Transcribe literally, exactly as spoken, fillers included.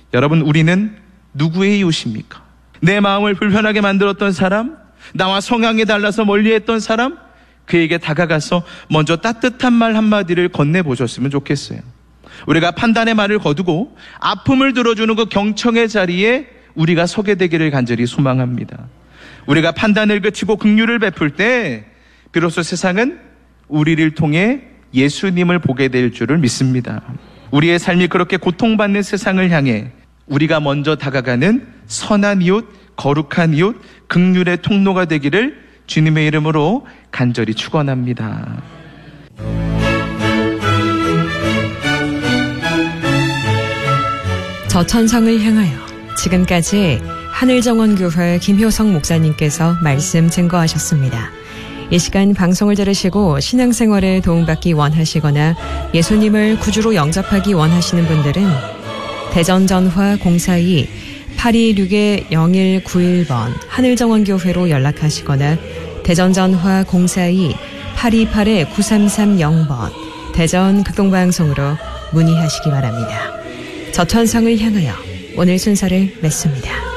여러분, 우리는 누구의 이웃입니까? 내 마음을 불편하게 만들었던 사람, 나와 성향이 달라서 멀리했던 사람, 그에게 다가가서 먼저 따뜻한 말 한마디를 건네보셨으면 좋겠어요. 우리가 판단의 말을 거두고 아픔을 들어주는 그 경청의 자리에 우리가 서게 되기를 간절히 소망합니다. 우리가 판단을 그치고 긍휼을 베풀 때 비로소 세상은 우리를 통해 예수님을 보게 될 줄을 믿습니다. 우리의 삶이 그렇게 고통받는 세상을 향해 우리가 먼저 다가가는 선한 이웃, 거룩한 이웃, 긍휼의 통로가 되기를 주님의 이름으로 간절히 축원합니다. 저 천성을 향하여. 지금까지 하늘정원교회 김효성 목사님께서 말씀 증거하셨습니다. 이 시간 방송을 들으시고 신앙생활에 도움받기 원하시거나 예수님을 구주로 영접하기 원하시는 분들은 대전전화 공사이 팔이육 영일구일 번 하늘정원교회로 연락하시거나 대전전화 공사이 팔이팔 구삼삼영 번 대전 극동방송으로 문의하시기 바랍니다. 저 천성을 향하여 오늘 순서를 맺습니다.